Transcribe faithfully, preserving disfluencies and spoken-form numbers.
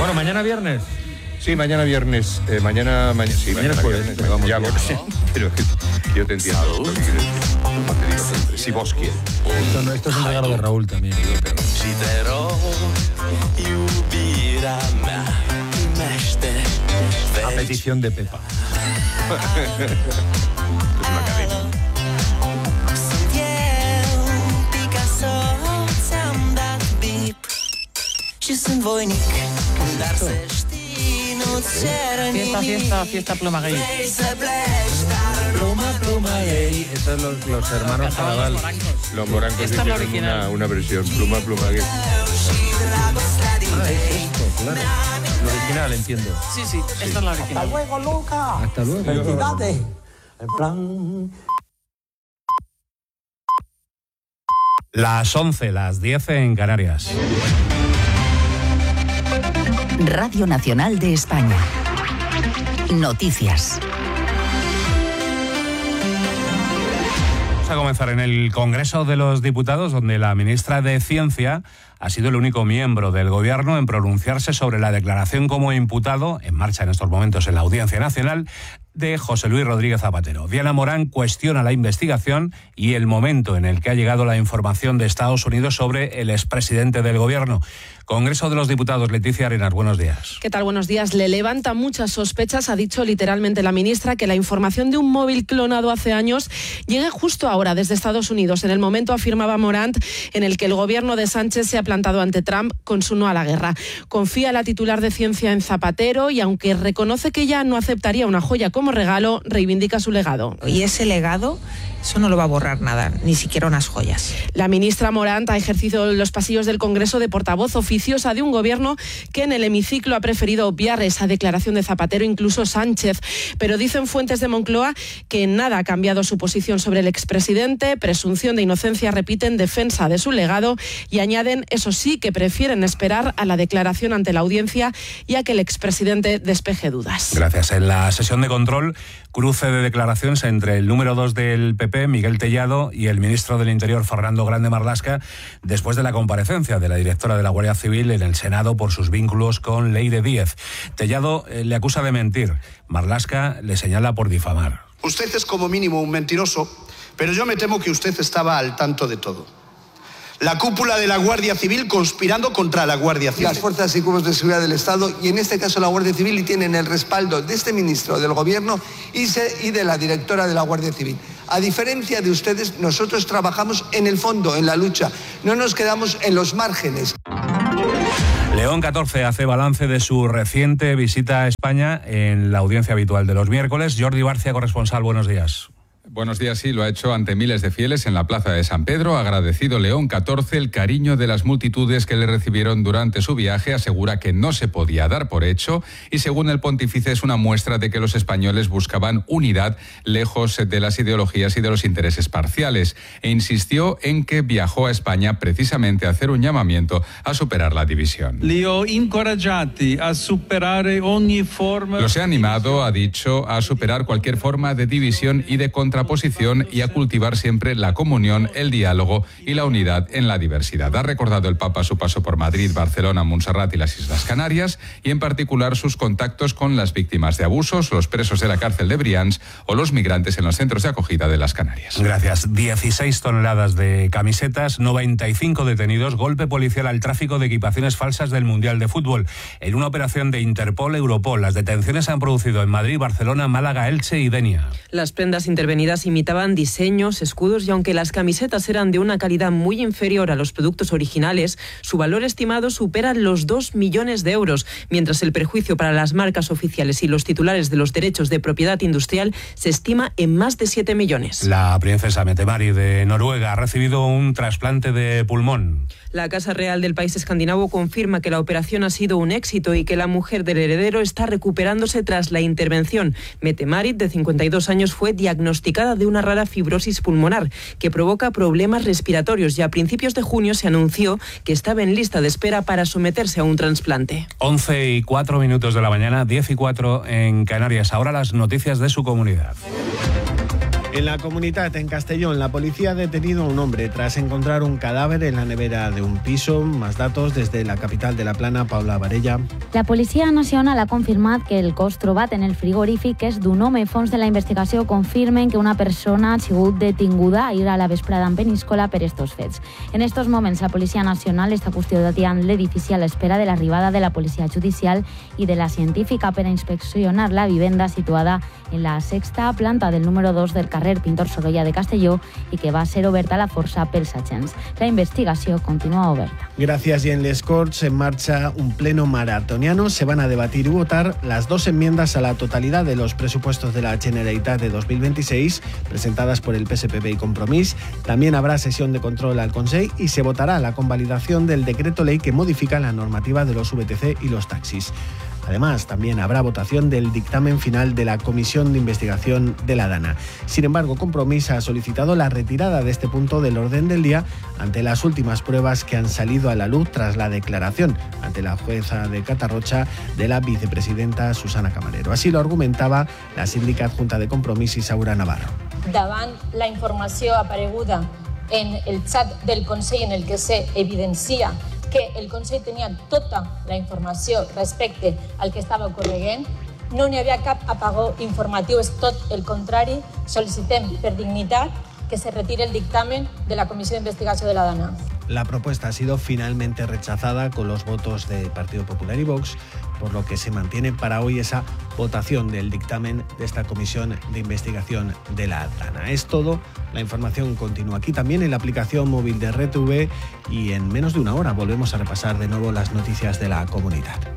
Bueno, mañana viernes. Sí, mañana viernes. Eh, mañana, mañana, sí, mañana, mañana jueves. Viernes, vamos, ya, bueno, sí, pero yo te entiendo. Lo que quieres decir. Como te digo siempre, si vos quieres. Esto, no, esto es un regalo de Raúl también. A petición de Pepa. Es una cadena. Fiesta, fiesta, fiesta Pluma Gay. Pluma, Pluma Gay. Esos son los, los hermanos Caraval. Los morancos Esta es la hicieron original. una, una versión. Pluma, Pluma Gay. Ah, es esto, claro. Lo original, entiendo. Sí, sí, esta es la original. Hasta luego, Luca. Hasta luego. Felicidades. En plan... Las once, las diez en Canarias. Radio Nacional de España. Noticias. Vamos a comenzar en el Congreso de los Diputados, donde la ministra de Ciencia ha sido el único miembro del Gobierno en pronunciarse sobre la declaración como imputado, en marcha en estos momentos en la Audiencia Nacional, de José Luis Rodríguez Zapatero. Diana Morán cuestiona la investigación y el momento en el que ha llegado la información de Estados Unidos sobre el expresidente del Gobierno. Congreso de los Diputados, Leticia Arenas, buenos días. ¿Qué tal? Buenos días. Le levanta muchas sospechas, ha dicho literalmente la ministra, que la información de un móvil clonado hace años llegue justo ahora desde Estados Unidos, en el momento, afirmaba Morant, en el que el gobierno de Sánchez se ha plantado ante Trump con su no a la guerra. Confía la titular de Ciencia en Zapatero y, aunque reconoce que ya no aceptaría una joya como regalo, reivindica su legado. Y ese legado, eso no lo va a borrar nada, ni siquiera unas joyas. La ministra Morant ha ejercido en los pasillos del Congreso de portavoz oficiosa de un gobierno que en el hemiciclo ha preferido obviar esa declaración de Zapatero, incluso Sánchez. Pero dicen fuentes de Moncloa que en nada ha cambiado su posición sobre el expresidente, presunción de inocencia, repiten, defensa de su legado, y añaden, eso sí, que prefieren esperar a la declaración ante la audiencia y a que el expresidente despeje dudas. Gracias. En la sesión de control, cruce de declaraciones entre el número dos del P P, Miguel Tellado, y el ministro del Interior, Fernando Grande Marlaska, después de la comparecencia de la directora de la Guardia Civil en el Senado por sus vínculos con Leire Díez. Tellado eh, le acusa de mentir. Marlaska le señala por difamar. Usted es como mínimo un mentiroso, pero yo me temo que usted estaba al tanto de todo. La cúpula de la Guardia Civil conspirando contra la Guardia Civil. Las fuerzas y cuerpos de seguridad del Estado, y en este caso la Guardia Civil, y tienen el respaldo de este ministro del Gobierno y, se, y de la directora de la Guardia Civil. A diferencia de ustedes, nosotros trabajamos en el fondo, en la lucha. No nos quedamos en los márgenes. León catorce hace balance de su reciente visita a España en la audiencia habitual de los miércoles. Jordi Barcia, corresponsal, buenos días. Buenos días, sí, lo ha hecho ante miles de fieles en la plaza de San Pedro. Ha agradecido León catorce el cariño de las multitudes que le recibieron durante su viaje. Asegura que no se podía dar por hecho y, según el pontífice, es una muestra de que los españoles buscaban unidad lejos de las ideologías y de los intereses parciales. E insistió en que viajó a España precisamente a hacer un llamamiento a superar la división. Los he animado, ha dicho, a superar cualquier forma de división y de contraposición y a cultivar siempre la comunión, el diálogo y la unidad en la diversidad. Ha recordado el Papa su paso por Madrid, Barcelona, Montserrat y las Islas Canarias, y en particular sus contactos con las víctimas de abusos, los presos de la cárcel de Brians o los migrantes en los centros de acogida de las Canarias. Gracias. dieciséis toneladas de camisetas, noventa y cinco detenidos, golpe policial al tráfico de equipaciones falsas del Mundial de Fútbol. En una operación de Interpol-Europol, las detenciones se han producido en Madrid, Barcelona, Málaga, Elche y Denia. Las prendas intervenidas imitaban diseños, escudos, y aunque las camisetas eran de una calidad muy inferior a los productos originales, su valor estimado supera los dos millones de euros, mientras el perjuicio para las marcas oficiales y los titulares de los derechos de propiedad industrial se estima en más de siete millones. La princesa Mette-Marit de Noruega ha recibido un trasplante de pulmón. La Casa Real del país escandinavo confirma que la operación ha sido un éxito y que la mujer del heredero está recuperándose tras la intervención. Mette-Marit, de cincuenta y dos años, fue diagnosticada de una rara fibrosis pulmonar que provoca problemas respiratorios, y a principios de junio se anunció que estaba en lista de espera para someterse a un trasplante. once y cuatro minutos de la mañana, diez y cuatro en Canarias. Ahora las noticias de su comunidad. En la Comunitat, en Castellón, la policía ha detenido a un hombre tras encontrar un cadáver en la nevera de un piso. Más datos desde la capital de la Plana, Paula Varella. La Policia Nacional ha confirmat que el cos trobat en el frigorífic és d'un home. Fons de la investigació confirmen que una persona ha sigut detinguda ahir a la vesprada en Peníscola per estos fets. En estos moments, la Policia Nacional està custodiant l'edifici a l'espera de l'arribada de la Policia Judicial i de la científica per a inspeccionar la vivenda situada en la sexta planta del número dos del carrer Pintor Sorolla de Castelló y que va a ser oberta a la força pels agents. La investigació continúa oberta. Gracias. Y en Les Corts en marcha un pleno maratoniano. Se van a debatir y votar las dos enmiendas a la totalidad de los presupuestos de la Generalitat de dos mil veintiséis presentadas por el P S P B y Compromís. También habrá sesión de control al Consell y se votará la convalidación del decreto ley que modifica la normativa de los V T C y los taxis. Además, también habrá votación del dictamen final de la Comisión de Investigación de la DANA. Sin embargo, Compromís ha solicitado la retirada de este punto del orden del día ante las últimas pruebas que han salido a la luz tras la declaración ante la jueza de Catarrocha de la vicepresidenta Susana Camarero. Así lo argumentaba la síndica adjunta de Compromís, Isaura Navarro. Davant la informació apareguda en el xat del Consell en el que se evidencia que el Consell tenia tota la informació respecte al que estava ocorrent, no n'hi havia cap apagó informatiu, és tot el contrari. Sol·licitem per dignitat que se retire el dictamen de la Comissió d'Investigació de la DANA. La propuesta ha sido finalmente rechazada con los votos de Partido Popular y Vox, por lo que se mantiene para hoy esa votación del dictamen de esta Comisión de Investigación de la DANA. Es todo. La información continúa aquí también en la aplicación móvil de R T V y en menos de una hora volvemos a repasar de nuevo las noticias de la comunidad.